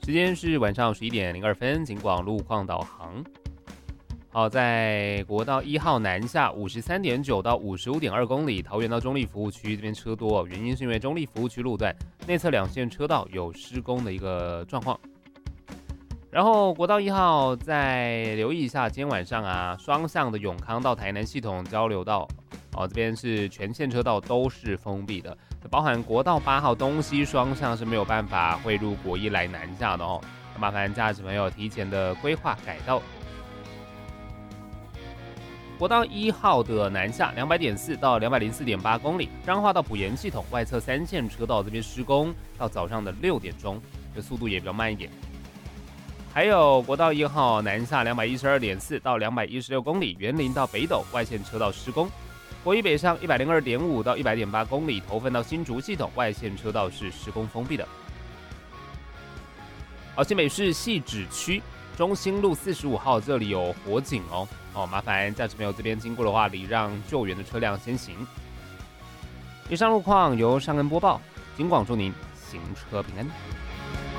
时间是晚上11:02，警广路况导航。好，在国道1号南下53.9到55.2公里，桃园到中立服务区这边车多，原因是因为中立服务区路段内侧2线车道有施工的一个状况。然后国道1号再留意一下，今天晚上双向的永康到台南系统交流道，这边是全线车道都是封闭的，包含国道8号东西双向是没有办法汇入国一来南下的哦。麻烦驾驶朋友提前的规划改道。国道1号的南下200.4到204.8公里，彰化到埔盐系统外侧3线车道这边施工，到早上的6点钟，这速度也比较慢一点。还有国道1号南下212.4到216公里，员林到北斗外线车道施工。国一北上102.5到100.8公里，头份到新竹系统外线车道是施工封闭的。新北市汐止区中兴路45号这里有火警麻烦驾驶朋友这边经过的话，礼让救援的车辆先行。以上路况由尚恩播报，警广祝您行车平安。